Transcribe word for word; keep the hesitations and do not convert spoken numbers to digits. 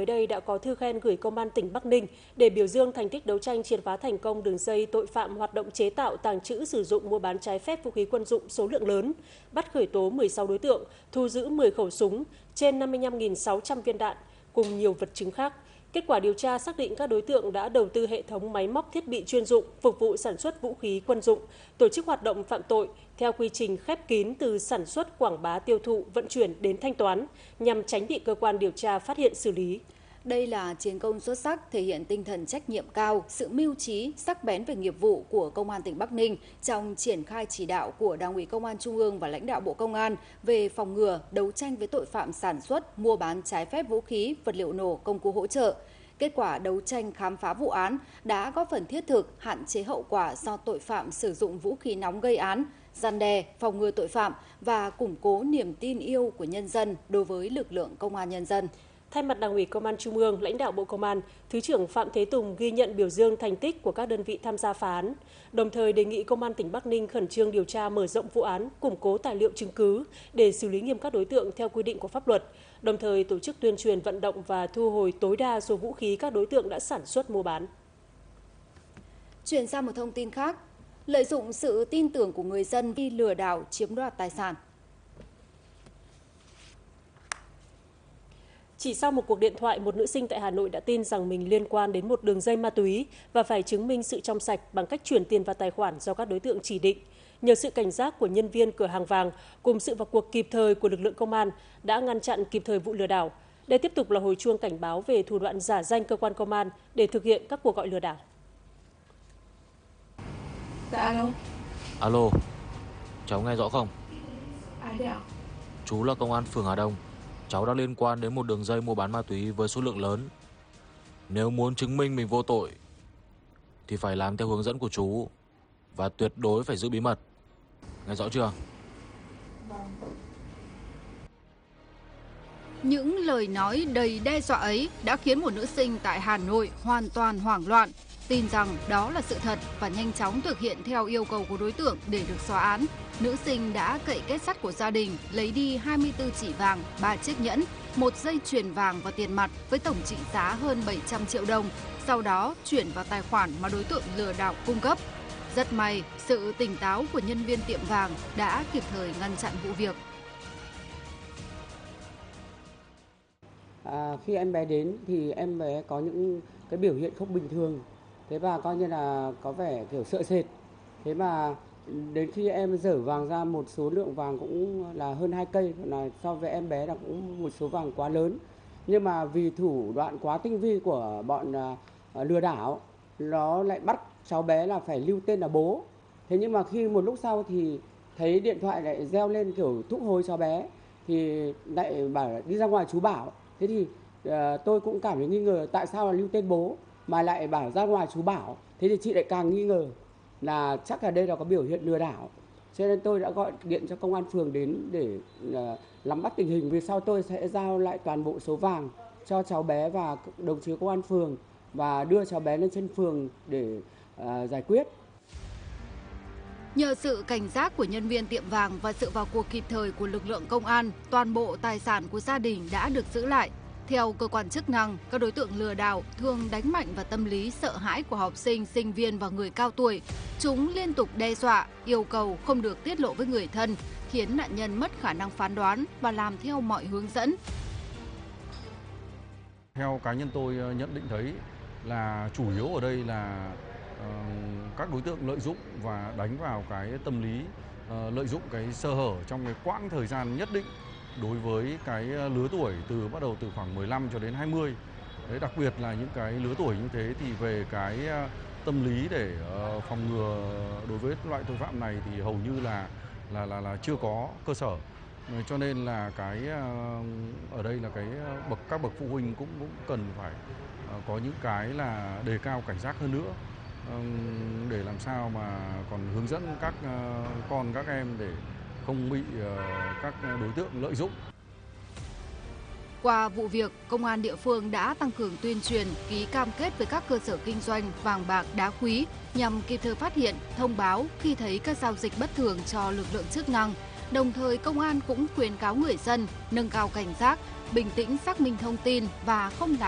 mới đây đã có thư khen gửi Công an tỉnh Bắc Ninh để biểu dương thành tích đấu tranh triệt phá thành công đường dây tội phạm hoạt động chế tạo, tàng trữ, sử dụng, mua bán trái phép vũ khí quân dụng số lượng lớn, bắt khởi tố mười sáu đối tượng, thu giữ mười khẩu súng, trên năm mươi lăm nghìn sáu trăm viên đạn cùng nhiều vật chứng khác. Kết quả điều tra xác định các đối tượng đã đầu tư hệ thống máy móc thiết bị chuyên dụng phục vụ sản xuất vũ khí quân dụng, tổ chức hoạt động phạm tội theo quy trình khép kín từ sản xuất, quảng bá, tiêu thụ, vận chuyển đến thanh toán nhằm tránh bị cơ quan điều tra phát hiện xử lý. Đây là chiến công xuất sắc thể hiện tinh thần trách nhiệm cao, sự mưu trí, sắc bén về nghiệp vụ của Công an tỉnh Bắc Ninh trong triển khai chỉ đạo của Đảng ủy Công an Trung ương và lãnh đạo Bộ Công an về phòng ngừa, đấu tranh với tội phạm sản xuất, mua bán trái phép vũ khí, vật liệu nổ, công cụ hỗ trợ. Kết quả đấu tranh khám phá vụ án đã góp phần thiết thực hạn chế hậu quả do tội phạm sử dụng vũ khí nóng gây án, răn đe, phòng ngừa tội phạm và củng cố niềm tin yêu của nhân dân đối với lực lượng công an nhân dân. Thay mặt Đảng ủy Công an Trung ương, lãnh đạo Bộ Công an, Thứ trưởng Phạm Thế Tùng ghi nhận biểu dương thành tích của các đơn vị tham gia phá án, đồng thời đề nghị Công an tỉnh Bắc Ninh khẩn trương điều tra mở rộng vụ án, củng cố tài liệu chứng cứ để xử lý nghiêm các đối tượng theo quy định của pháp luật, đồng thời tổ chức tuyên truyền vận động và thu hồi tối đa số vũ khí các đối tượng đã sản xuất mua bán. Chuyển sang một thông tin khác, lợi dụng sự tin tưởng của người dân khi lừa đảo chiếm đoạt tài sản. Chỉ sau một cuộc điện thoại, một nữ sinh tại Hà Nội đã tin rằng mình liên quan đến một đường dây ma túy và phải chứng minh sự trong sạch bằng cách chuyển tiền vào tài khoản do các đối tượng chỉ định. Nhờ sự cảnh giác của nhân viên cửa hàng vàng cùng sự vào cuộc kịp thời của lực lượng công an đã ngăn chặn kịp thời vụ lừa đảo. Đây tiếp tục là hồi chuông cảnh báo về thủ đoạn giả danh cơ quan công an để thực hiện các cuộc gọi lừa đảo. Dạ alo. Alo, cháu nghe rõ không? Ai đấy ạ? Chú là công an phường Hà Đông. Cháu đã liên quan đến một đường dây mua bán ma túy với số lượng lớn. Nếu muốn chứng minh mình vô tội thì phải làm theo hướng dẫn của chú và tuyệt đối phải giữ bí mật. Nghe rõ chưa? Những lời nói đầy đe dọa ấy đã khiến một nữ sinh tại Hà Nội hoàn toàn hoảng loạn, tin rằng đó là sự thật và nhanh chóng thực hiện theo yêu cầu của đối tượng để được xóa án. Nữ sinh đã cậy kết sắt của gia đình, lấy đi hai mươi tư chỉ vàng, ba chiếc nhẫn, một dây chuyền vàng và tiền mặt với tổng trị giá hơn bảy trăm triệu đồng, sau đó chuyển vào tài khoản mà đối tượng lừa đảo cung cấp. Rất may, sự tỉnh táo của nhân viên tiệm vàng đã kịp thời ngăn chặn vụ việc. À, khi em bé đến thì em bé có những cái biểu hiện không bình thường, thế và coi như là có vẻ kiểu sợ sệt. Thế mà đến khi em dở vàng ra, một số lượng vàng cũng là hơn hai cây, là so với em bé là cũng một số vàng quá lớn. Nhưng mà vì thủ đoạn quá tinh vi của bọn uh, lừa đảo, nó lại bắt cháu bé là phải lưu tên là bố. Thế nhưng mà khi một lúc sau thì thấy điện thoại lại reo lên kiểu thúc hối cháu bé, thì lại bảo đi ra ngoài chú bảo. Thế thì uh, tôi cũng cảm thấy nghi ngờ tại sao là lưu tên bố mà lại bảo ra ngoài chú bảo. Thế thì chị lại càng nghi ngờ là chắc là đây là có biểu hiện lừa đảo. Cho nên tôi đã gọi điện cho công an phường đến để uh, nắm bắt tình hình. Vì sau tôi sẽ giao lại toàn bộ số vàng cho cháu bé và đồng chí công an phường và đưa cháu bé lên trên phường để uh, giải quyết. Nhờ sự cảnh giác của nhân viên tiệm vàng và sự vào cuộc kịp thời của lực lượng công an, toàn bộ tài sản của gia đình đã được giữ lại. Theo cơ quan chức năng, các đối tượng lừa đảo thường đánh mạnh vào tâm lý sợ hãi của học sinh, sinh viên và người cao tuổi. Chúng liên tục đe dọa, yêu cầu không được tiết lộ với người thân, khiến nạn nhân mất khả năng phán đoán và làm theo mọi hướng dẫn. Theo cá nhân tôi nhận định thấy là chủ yếu ở đây là uh, các đối tượng lợi dụng và đánh vào cái tâm lý, uh, lợi dụng cái sơ hở trong cái quãng thời gian nhất định đối với cái lứa tuổi từ bắt đầu từ khoảng mười lăm cho đến hai mươi. Đấy, đặc biệt là những cái lứa tuổi như thế thì về cái tâm lý để uh, phòng ngừa đối với loại tội phạm này thì hầu như là là là là chưa có cơ sở. Cho nên là cái uh, ở đây là cái bậc các bậc phụ huynh cũng cũng cần phải uh, có những cái là đề cao cảnh giác hơn nữa, uh, để làm sao mà còn hướng dẫn các uh, con các em để không bị uh, các đối tượng lợi dụng. Qua vụ việc, công an địa phương đã tăng cường tuyên truyền, ký cam kết với các cơ sở kinh doanh vàng bạc đá quý nhằm kịp thời phát hiện, thông báo khi thấy các giao dịch bất thường cho lực lượng chức năng. Đồng thời, công an cũng khuyến cáo người dân nâng cao cảnh giác, bình tĩnh xác minh thông tin và không làm